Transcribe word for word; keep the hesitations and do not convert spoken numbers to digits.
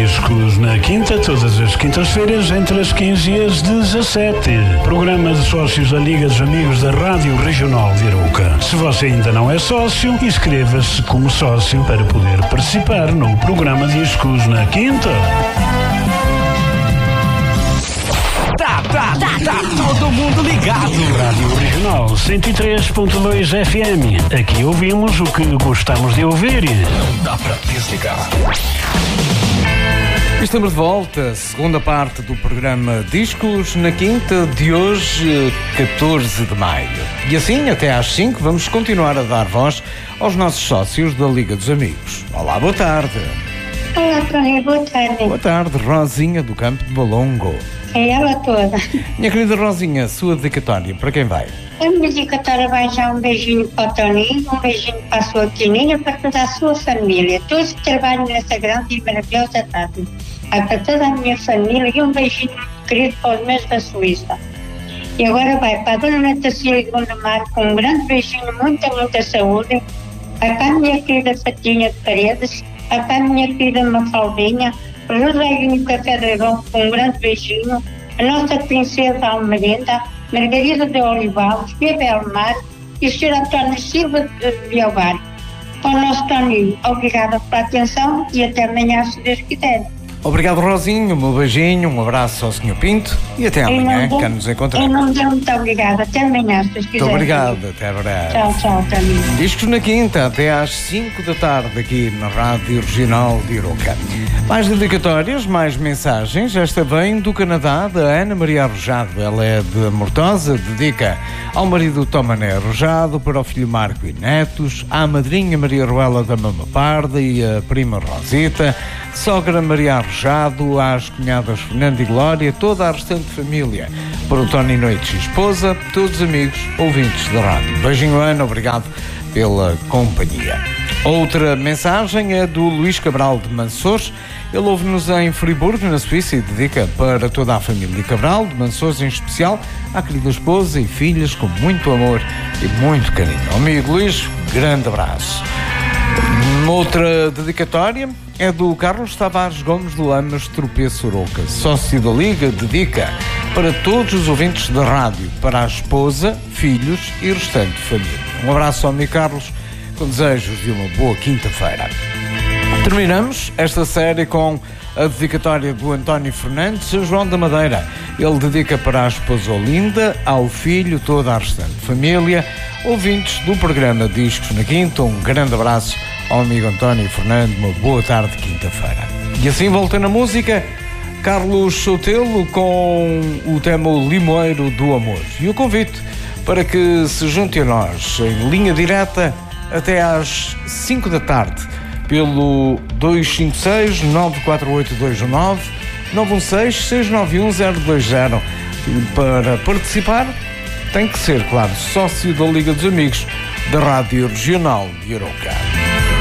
Discos na Quinta, todas as quintas-feiras, entre as quinze e as dezassete. Programa de sócios da Liga dos Amigos da Rádio Regional de Arouca. Se você ainda não é sócio, inscreva-se como sócio para poder participar no programa Discos na Quinta. Tá, tá, tá, tá todo mundo ligado. Rádio Regional cento e três ponto dois F M. Aqui ouvimos o que gostamos de ouvir. Não dá pra desligar. Estamos de volta, segunda parte do programa Discos na Quinta de hoje, catorze de maio. E assim, até às cinco, vamos continuar a dar voz aos nossos sócios da Liga dos Amigos. Olá, boa tarde. Olá, Tony, boa tarde. Boa tarde, Rosinha do Campo de Balongo. É ela toda. Minha querida Rosinha, sua dedicatória, para quem vai? A minha dedicatória vai já um beijinho para o Toninho, um beijinho para a sua Quininha, para toda a sua família, todos que trabalham nessa grande e maravilhosa rádio. Vai para toda a minha família e um beijinho muito querido para os meus da Suíça. E agora vai para a Dona Natácia e Dona Mar, com um grande beijinho, muita, muita saúde. Vai para a minha querida Fatinha de Paredes, vai para a minha querida Mafaldinha, para o Joséguinho Café Dragão, com um grande beijinho, a nossa princesa Almerenda, Margarida de Olivares, Bebel Mar e o senhor António Silva de Viobar. Para o nosso Toninho, obrigada pela atenção e até amanhã, se Deus quiser. Obrigado, Rosinho, um beijinho, um abraço ao senhor Pinto e até amanhã, cá nos encontramos. Em nome dele, muito obrigada. Até amanhã, se Deus quiser. Muito obrigado, até breve. Tchau, tchau, Toninho. Discos na Quinta, até às cinco da tarde, aqui na Rádio Regional de Arouca. Mais dedicatórias, mais mensagens. Esta vem do Canadá, da Ana Maria Arrojado. Ela é de Mortosa, dedica ao marido Tomané Arrojado, para o filho Marco e netos, à madrinha Maria Ruela da Mama Parda e a prima Rosita, sogra Maria Arrojado, às cunhadas Fernando e Glória, toda a restante família, para o Tony Noites e esposa, todos os amigos, ouvintes da rádio. Beijinho, Ana, obrigado pela companhia. Outra mensagem é do Luís Cabral de Mansores. Ele ouve-nos em Friburgo, na Suíça, e dedica para toda a família Cabral, de Mansores em especial, à querida esposa e filhas, com muito amor e muito carinho. Amigo Luís, grande abraço. Outra dedicatória é do Carlos Tavares Gomes do Lamas, Tropeço Arouca, sócio da Liga, dedica para todos os ouvintes da rádio, para a esposa, filhos e restante família. Um abraço ao amigo Carlos, com desejos de uma boa quinta-feira. Terminamos esta série com a dedicatória do António Fernandes, São João da Madeira. Ele dedica para a esposa Olinda, ao filho, toda a restante família, ouvintes do programa Discos na Quinta. Um grande abraço ao amigo António Fernandes, uma boa tarde de quinta-feira. E assim, voltando à música, Carlos Sotelo com o tema Limoeiro do Amor. E o convite para que se junte a nós em linha direta até às cinco da tarde, pelo dois cinco seis, nove quatro oito dois nove, nove um seis, seis nove um zero dois zero. Para participar, tem que ser, claro, sócio da Liga dos Amigos da Rádio Regional de Arouca.